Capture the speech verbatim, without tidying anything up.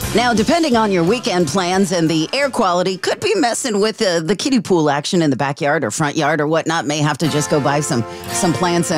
Now, depending on your weekend plans and the air quality, could be messing with uh, the kiddie pool action in the backyard or front yard or whatnot. May have to just go buy some some plants